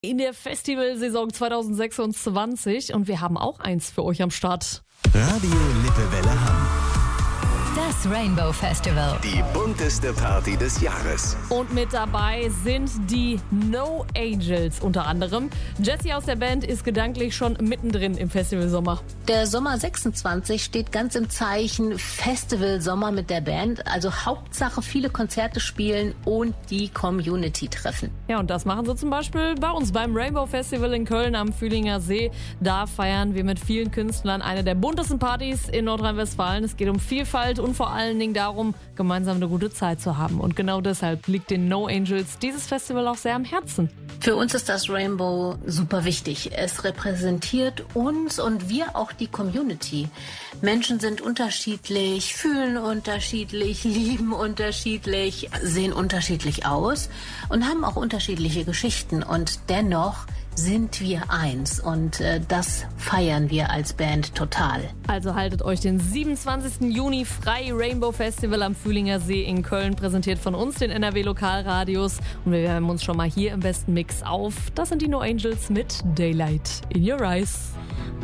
In der Festivalsaison 2026 und wir haben auch eins für euch am Start. Radio Lippewelle Hamm. Das Rainbow Festival. Die bunteste Party des Jahres. Und mit dabei sind die No Angels unter anderem. Jessie aus der Band ist gedanklich schon mittendrin im Festivalsommer. Der Sommer 26 steht ganz im Zeichen Festivalsommer mit der Band. Also Hauptsache viele Konzerte spielen und die Community treffen. Ja, und das machen sie zum Beispiel bei uns beim Rainbow Festival in Köln am Fühlinger See. Da feiern wir mit vielen Künstlern eine der buntesten Partys in Nordrhein-Westfalen. Es geht um Vielfalt und vor allen Dingen darum, gemeinsam eine gute Zeit zu haben. Und genau deshalb liegt den No Angels dieses Festival auch sehr am Herzen. Für uns ist das Rainbow super wichtig. Es repräsentiert uns und wir auch die Community. Menschen sind unterschiedlich, fühlen unterschiedlich, lieben unterschiedlich, sehen unterschiedlich aus und haben auch unterschiedliche Geschichten. Und dennoch sind wir eins und das feiern wir als Band total. Also haltet euch den 27. Juni frei. Rainbow Festival am Fühlinger See in Köln, präsentiert von uns, den NRW Lokalradios. Und wir wärmen uns schon mal hier im besten Mix auf. Das sind die No Angels mit Daylight in Your Eyes.